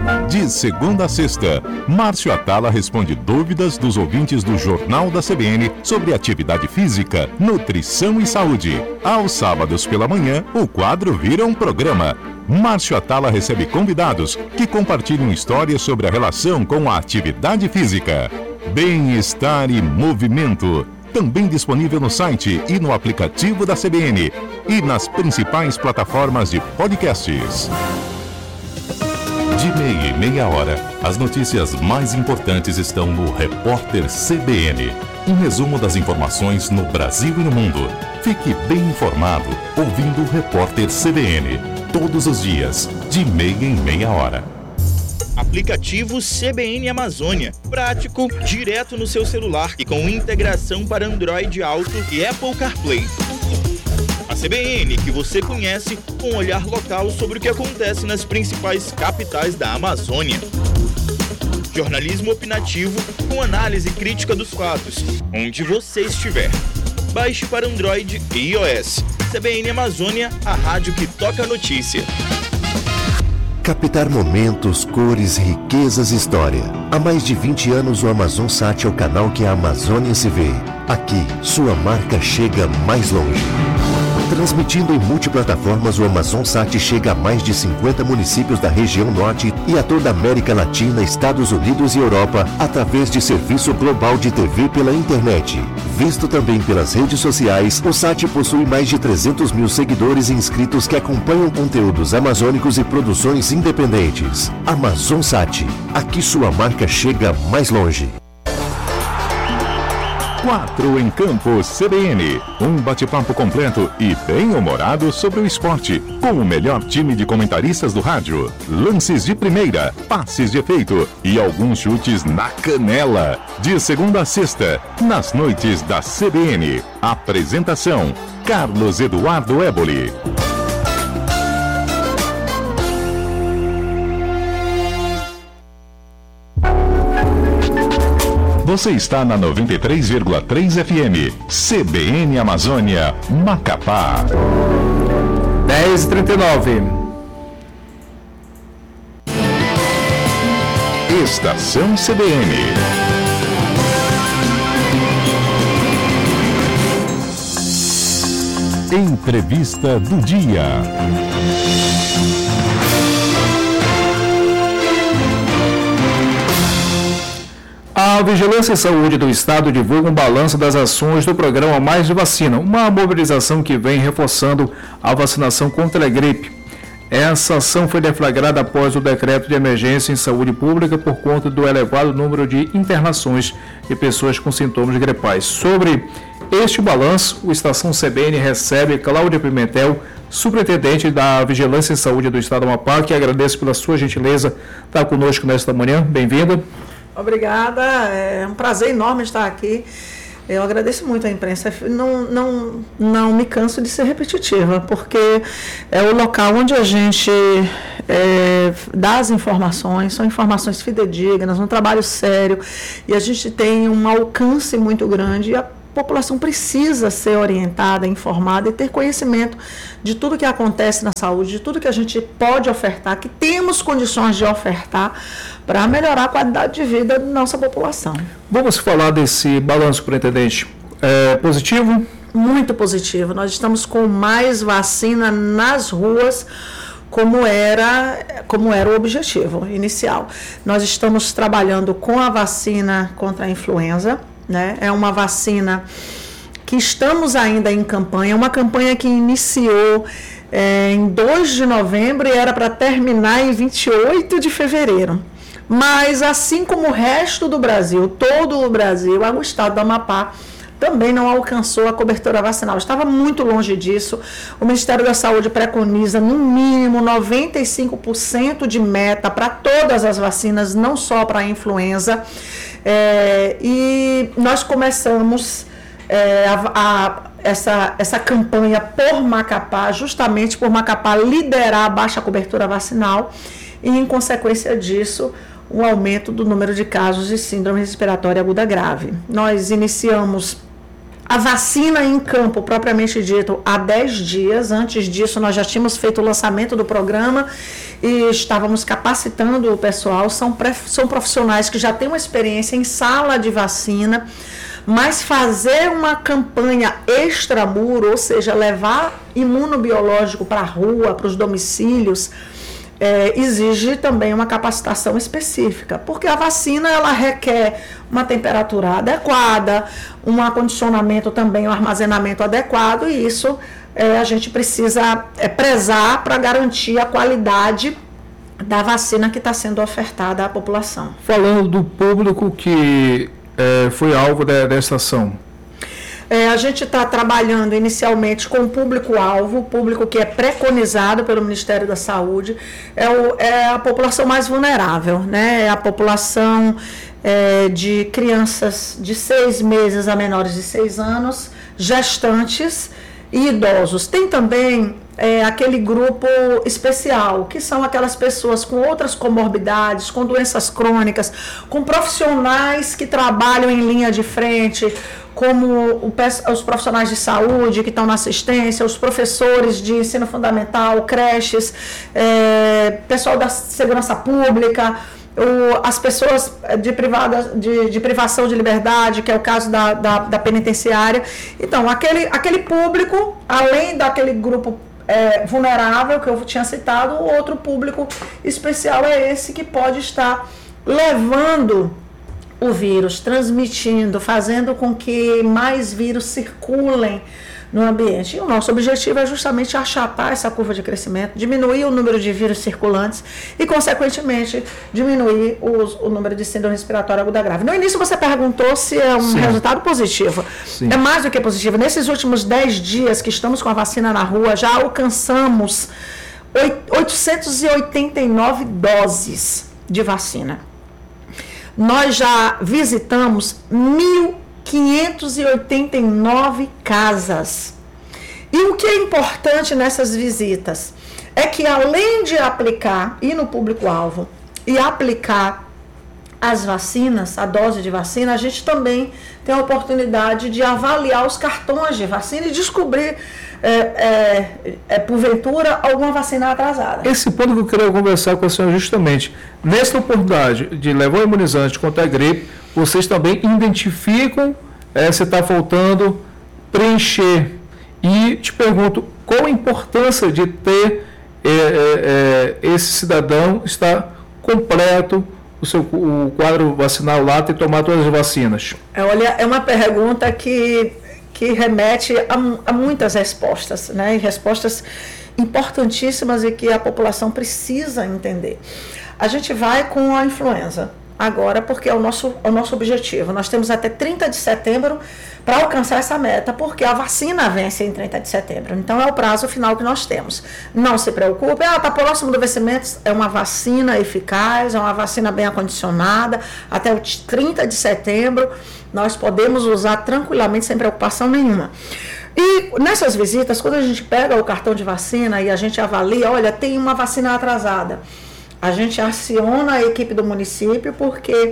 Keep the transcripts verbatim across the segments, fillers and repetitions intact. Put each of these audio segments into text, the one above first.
De segunda a sexta, Márcio Atala responde dúvidas dos ouvintes do Jornal da C B N sobre atividade física, nutrição e saúde. Aos sábados pela manhã, o quadro vira um programa. Márcio Atala recebe convidados que compartilham histórias sobre a relação com a atividade física. Bem-estar e movimento. Também disponível no site e no aplicativo da C B N e nas principais plataformas de podcasts. De meia e meia hora, as notícias mais importantes estão no Repórter C B N. Um resumo das informações no Brasil e no mundo. Fique bem informado ouvindo o Repórter C B N. Todos os dias, de meia em meia hora. Aplicativo C B N Amazônia. Prático, direto no seu celular e com integração para Android Auto e Apple CarPlay. A C B N que você conhece com um olhar local sobre o que acontece nas principais capitais da Amazônia. Jornalismo opinativo com análise crítica dos fatos, onde você estiver. Baixe para Android e iOS. C B N Amazônia, a rádio que toca a notícia. Captar momentos, cores, riquezas e história. Há mais de vinte anos o AmazonSat é o canal que a Amazônia se vê. Aqui, sua marca chega mais longe. Transmitindo em multiplataformas, o AmazonSat chega a mais de cinquenta municípios da região norte e a toda a América Latina, Estados Unidos e Europa, através de serviço global de T V pela internet. Visto também pelas redes sociais, o Sat possui mais de trezentos mil seguidores e inscritos que acompanham conteúdos amazônicos e produções independentes. AmazonSat, aqui sua marca chega mais longe. Quatro em Campo C B N. Um bate-papo completo e bem-humorado sobre o esporte, com o melhor time de comentaristas do rádio. Lances de primeira, passes de efeito e alguns chutes na canela. De segunda a sexta, nas noites da C B N. Apresentação: Carlos Eduardo Éboli. Você está na noventa e três vírgula três F M, C B N Amazônia, Macapá. dez e trinta e nove. Estação C B N. Entrevista do dia. A Vigilância em Saúde do Estado divulga um balanço das ações do programa Mais de Vacina, uma mobilização que vem reforçando a vacinação contra a gripe. Essa ação foi deflagrada após o decreto de emergência em saúde pública por conta do elevado número de internações de pessoas com sintomas gripais. Sobre este balanço, o Estação C B N recebe Cláudia Pimentel, superintendente da Vigilância em Saúde do Estado do Amapá, que agradeço pela sua gentileza estar conosco nesta manhã. Bem-vinda. Obrigada, é um prazer enorme estar aqui. Eu agradeço muito à imprensa. Não, não, não me canso de ser repetitiva, porque é o local onde a gente é, dá as informações, são informações fidedignas, um trabalho sério, e a gente tem um alcance muito grande. E a população precisa ser orientada, informada e ter conhecimento de tudo que acontece na saúde, de tudo que a gente pode ofertar, que temos condições de ofertar para melhorar a qualidade de vida da nossa população. Vamos falar desse balanço, superintendente. É positivo? Muito positivo. Nós estamos com mais vacina nas ruas, como era, como era o objetivo inicial. Nós estamos trabalhando com a vacina contra a influenza, né? É uma vacina que estamos ainda em campanha, uma campanha que iniciou é, em dois de novembro e era para terminar em vinte e oito de fevereiro. Mas, assim como o resto do Brasil, todo o Brasil, o estado do Amapá também não alcançou a cobertura vacinal. Estava muito longe disso. O Ministério da Saúde preconiza, no mínimo, noventa e cinco por cento de meta para todas as vacinas, não só para a influenza. É, e nós começamos é, a, a, essa, essa campanha por Macapá, justamente por Macapá liderar a baixa cobertura vacinal e, em consequência disso, um aumento do número de casos de síndrome respiratória aguda grave. Nós iniciamos a vacina em campo, propriamente dito, há dez dias. Antes disso, nós já tínhamos feito o lançamento do programa e estávamos capacitando o pessoal. São, são profissionais que já têm uma experiência em sala de vacina, mas fazer uma campanha extramuro, ou seja, levar imunobiológico para a rua, para os domicílios, é, exige também uma capacitação específica, porque a vacina ela requer uma temperatura adequada, um acondicionamento também, um armazenamento adequado, e isso é, a gente precisa é, prezar para garantir a qualidade da vacina que está sendo ofertada à população. Falando do público que é, foi alvo de, dessa ação. É, a gente está trabalhando inicialmente com o público-alvo, o público que é preconizado pelo Ministério da Saúde, é, o, é a população mais vulnerável, né? É a população é, de crianças de seis meses a menores de seis anos, gestantes e idosos. Tem também é, aquele grupo especial, que são aquelas pessoas com outras comorbidades, com doenças crônicas, com profissionais que trabalham em linha de frente, como o, os profissionais de saúde que estão na assistência, os professores de ensino fundamental, creches, é, pessoal da segurança pública, o, as pessoas de, privada, de, de privação de liberdade, que é o caso da, da, da penitenciária. Então, aquele, aquele público, além daquele grupo é, vulnerável que eu tinha citado, o outro público especial é esse que pode estar levando o vírus, transmitindo, fazendo com que mais vírus circulem no ambiente. E o nosso objetivo é justamente achatar essa curva de crescimento, diminuir o número de vírus circulantes e, consequentemente, diminuir os, o número de síndrome respiratória aguda grave. No início você perguntou se é um Sim. resultado positivo. Sim. É mais do que positivo. Nesses últimos dez dias que estamos com a vacina na rua, já alcançamos oitocentas e oitenta e nove doses de vacina. Nós já visitamos mil quinhentas e oitenta e nove casas. E o que é importante nessas visitas é que, além de aplicar, ir no público-alvo e aplicar as vacinas, a dose de vacina, a gente também tem a oportunidade de avaliar os cartões de vacina e descobrir, é, é, é, porventura, alguma vacina atrasada. Esse ponto que eu queria conversar com a senhora justamente. Nesta oportunidade de levar o imunizante contra a gripe, vocês também identificam é, se está faltando preencher. E te pergunto, qual a importância de ter é, é, esse cidadão estar completo, o seu o quadro vacinal lá, ter tomado todas as vacinas? É, olha, é uma pergunta que, que remete a, a muitas respostas, né? E respostas importantíssimas e que a população precisa entender. A gente vai com a influenza agora, porque é o nosso, é o nosso objetivo. Nós temos até trinta de setembro para alcançar essa meta, porque a vacina vence em trinta de setembro. Então, é o prazo final que nós temos. Não se preocupe, ah, está próximo do vencimento, é uma vacina eficaz, é uma vacina bem acondicionada, até o trinta de setembro nós podemos usar tranquilamente, sem preocupação nenhuma. E nessas visitas, quando a gente pega o cartão de vacina e a gente avalia, olha, tem uma vacina atrasada, a gente aciona a equipe do município, porque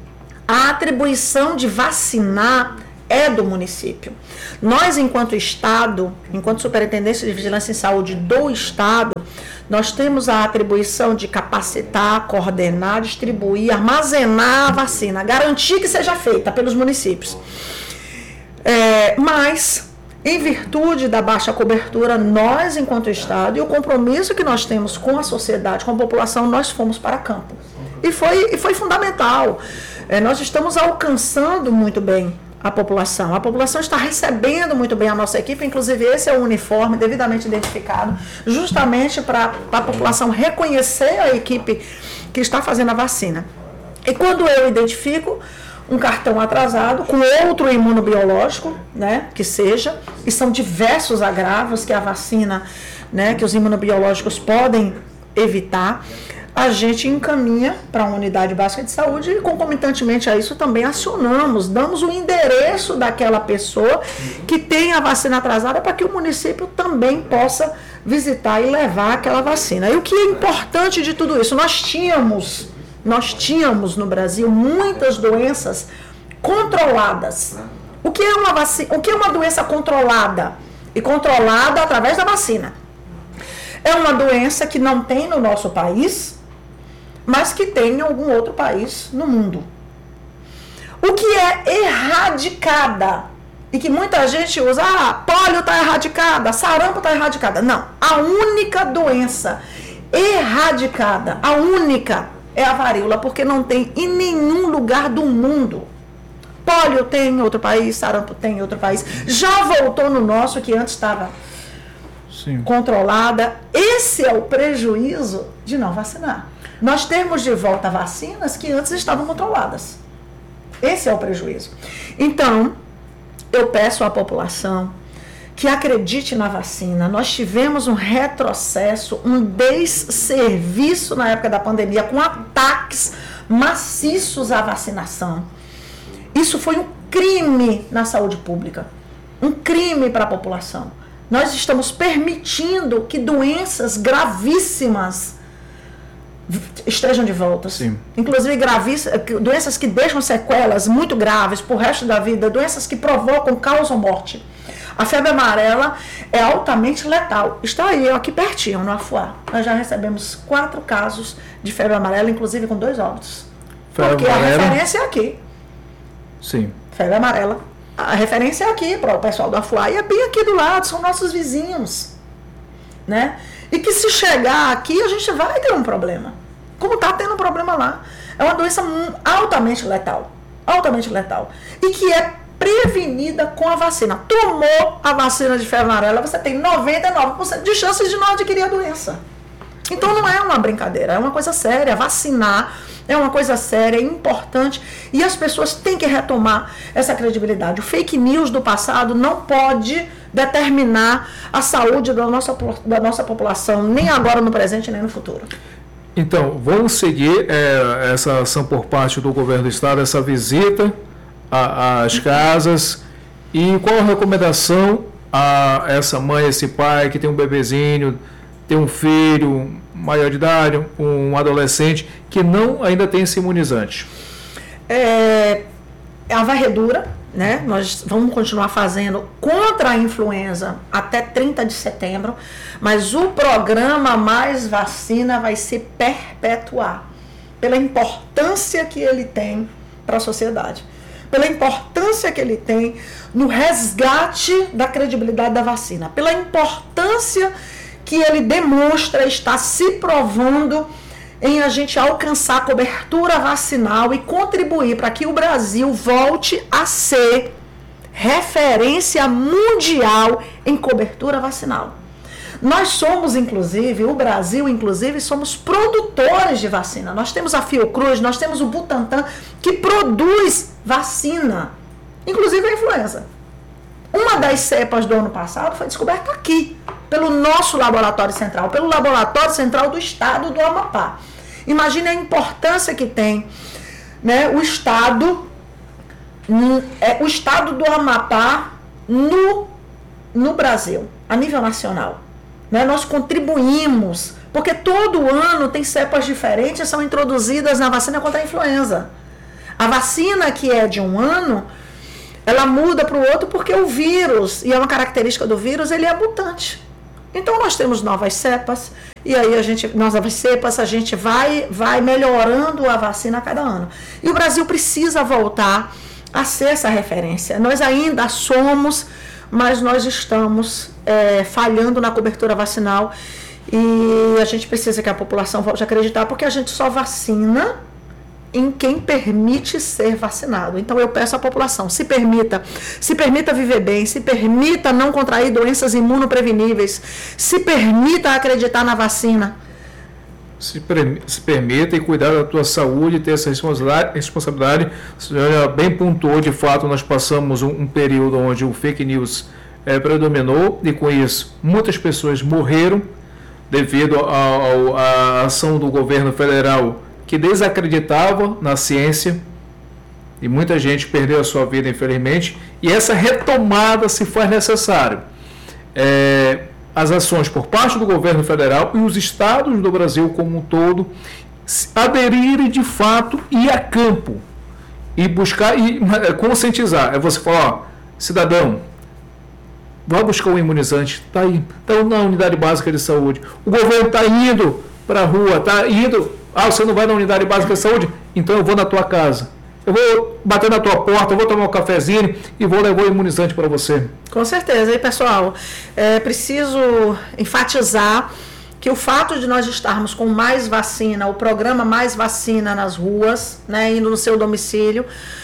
a atribuição de vacinar é do município. Nós, enquanto Estado, enquanto Superintendência de Vigilância em Saúde do Estado, nós temos a atribuição de capacitar, coordenar, distribuir, armazenar a vacina, garantir que seja feita pelos municípios. É, mas, em virtude da baixa cobertura, nós, enquanto Estado, e o compromisso que nós temos com a sociedade, com a população, nós fomos para campo. E foi, e foi fundamental. É, nós estamos alcançando muito bem a população. A população está recebendo muito bem a nossa equipe, inclusive esse é o uniforme devidamente identificado, justamente para a população reconhecer a equipe que está fazendo a vacina. E quando eu identifico um cartão atrasado com outro imunobiológico, né, que seja, e são diversos agravos que a vacina, né, que os imunobiológicos podem evitar, a gente encaminha para a unidade básica de saúde e, concomitantemente a isso, também acionamos, damos o endereço daquela pessoa que tem a vacina atrasada para que o município também possa visitar e levar aquela vacina. E o que é importante de tudo isso? Nós tínhamos, nós tínhamos no Brasil muitas doenças controladas. O que é uma vacina? O que é uma doença controlada? E controlada através da vacina. É uma doença que não tem no nosso país, mas que tem em algum outro país no mundo. O que é erradicada, e que muita gente usa, ah, pólio está erradicada, sarampo está erradicada. Não, a única doença erradicada, a única, é a varíola, porque não tem em nenhum lugar do mundo. Pólio tem em outro país, sarampo tem em outro país. Já voltou no nosso, que antes estava controlada. Esse é o prejuízo de não vacinar. Nós temos de volta vacinas que antes estavam controladas. Esse é o prejuízo. Então, eu peço à população que acredite na vacina. Nós tivemos um retrocesso, um desserviço na época da pandemia, com ataques maciços à vacinação. Isso foi um crime na saúde pública, um crime para a população. Nós estamos permitindo que doenças gravíssimas estejam de volta. Sim. Inclusive gravíssimas, doenças que deixam sequelas muito graves para o resto da vida, doenças que provocam, causam morte. A febre amarela é altamente letal. Está aí, ó, aqui pertinho, no Afuá. Nós já recebemos quatro casos de febre amarela, inclusive com dois óbitos. Febre Porque amarela? A referência é aqui. Sim. Febre amarela. A referência é aqui para o pessoal do Afuá. E é bem aqui do lado, são nossos vizinhos. Né? E que se chegar aqui, a gente vai ter um problema. Como está tendo um problema lá. É uma doença altamente letal. Altamente letal. E que é prevenida com a vacina. Tomou a vacina de febre amarela, você tem noventa e nove por cento de chances de não adquirir a doença. Então não é uma brincadeira, é uma coisa séria. Vacinar é uma coisa séria, é importante, e as pessoas têm que retomar essa credibilidade. O fake news do passado não pode determinar a saúde da nossa, da nossa população, nem agora no presente, nem no futuro. Então, vamos seguir é, essa ação por parte do governo do estado, essa visita às casas, e qual a recomendação a essa mãe, esse pai que tem um bebezinho, tem um filho maior de idade, um adolescente que não ainda tem esse imunizante? É, a varredura, né? Nós vamos continuar fazendo contra a influenza até trinta de setembro, mas o programa Mais Vacina vai se perpetuar pela importância que ele tem para a sociedade, pela importância que ele tem no resgate da credibilidade da vacina, pela importância que ele demonstra estar se provando em a gente alcançar a cobertura vacinal e contribuir para que o Brasil volte a ser referência mundial em cobertura vacinal. Nós somos, inclusive, o Brasil, inclusive, somos produtores de vacina. Nós temos a Fiocruz, nós temos o Butantan, que produz vacina, inclusive a influenza. Uma das cepas do ano passado foi descoberta aqui, pelo nosso laboratório central, pelo laboratório central do estado do Amapá. Imagine a importância que tem, né, o estado, é, o estado do Amapá no, no Brasil, a nível nacional. Né? Nós contribuímos, porque todo ano tem cepas diferentes, são introduzidas na vacina contra a influenza. A vacina que é de um ano, ela muda para o outro porque o vírus, e é uma característica do vírus, ele é mutante. Então nós temos novas cepas, e aí a gente, novas cepas, a gente vai, vai melhorando a vacina a cada ano. E o Brasil precisa voltar a ser essa referência. Nós ainda somos, mas nós estamos é, falhando na cobertura vacinal, e a gente precisa que a população volte a acreditar, porque a gente só vacina em quem permite ser vacinado. Então eu peço à população, se permita, se permita viver bem, se permita não contrair doenças imunopreveníveis, se permita acreditar na vacina. Se, se permita e cuidar da tua saúde, ter essa responsabilidade. responsabilidade. A senhora bem pontuou, de fato, nós passamos um, um período onde o fake news é, predominou, e com isso muitas pessoas morreram devido à ação do governo federal, que desacreditava na ciência, e muita gente perdeu a sua vida, infelizmente, e essa retomada se faz necessário. É, as ações por parte do governo federal e os estados do Brasil como um todo aderirem de fato e ir a campo e buscar e conscientizar. É você falar, ó, cidadão, Vá buscar um imunizante. Está aí. Está na unidade básica de saúde. O governo está indo para a rua, está indo. Ah, você não vai na unidade básica de saúde? Então eu vou na tua casa. Eu vou bater na tua porta, eu vou tomar um cafezinho e vou levar o imunizante para você. Com certeza. E, pessoal, é preciso enfatizar que o fato de nós estarmos com mais vacina, o programa Mais Vacina nas ruas, né, indo no seu domicílio,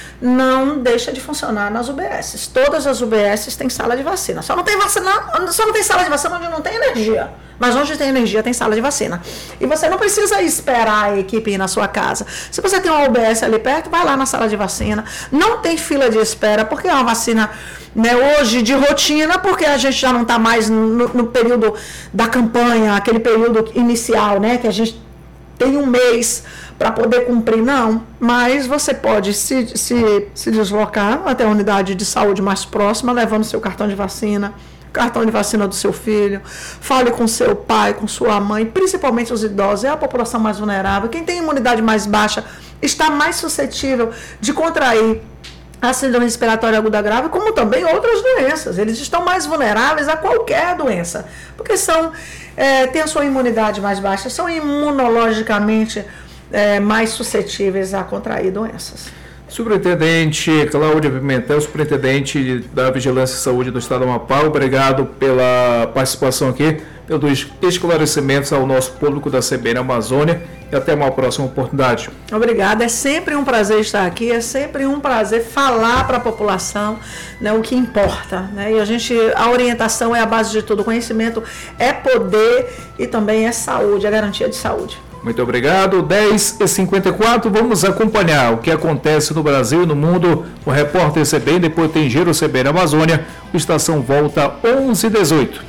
não deixa de funcionar nas U B Ss. Todas as U B Ss têm sala de vacina. Só não tem vacina, só não tem sala de vacina onde não tem energia. Mas onde tem energia tem sala de vacina. E você não precisa esperar a equipe ir na sua casa. Se você tem uma U B S ali perto, vai lá na sala de vacina. Não tem fila de espera, porque é uma vacina, né, hoje de rotina, porque a gente já não está mais no, no período da campanha, aquele período inicial, né, que a gente tem um mês para poder cumprir, não, mas você pode se, se, se deslocar até a unidade de saúde mais próxima, levando seu cartão de vacina, cartão de vacina do seu filho, fale com seu pai, com sua mãe, principalmente os idosos, é a população mais vulnerável, quem tem imunidade mais baixa está mais suscetível de contrair a síndrome respiratória aguda grave, como também outras doenças. Eles estão mais vulneráveis a qualquer doença, porque são, é, têm a sua imunidade mais baixa, são imunologicamente é, mais suscetíveis a contrair doenças. Superintendente Cláudia Pimentel, superintendente da Vigilância e Saúde do Estado do Amapá, obrigado pela participação aqui, pelos esclarecimentos ao nosso público da C B N Amazônia e até uma próxima oportunidade. Obrigada, é sempre um prazer estar aqui, é sempre um prazer falar para a população, né, o que importa, né? E a gente, a orientação é a base de tudo, o conhecimento é poder e também é saúde, é garantia de saúde. Muito obrigado. dez e cinquenta e quatro, vamos acompanhar o que acontece no Brasil e no mundo. O repórter C B N, depois tem Giro C B N Amazônia. O Estação volta onze e dezoito.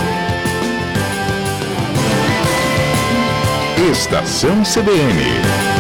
Estação C B N.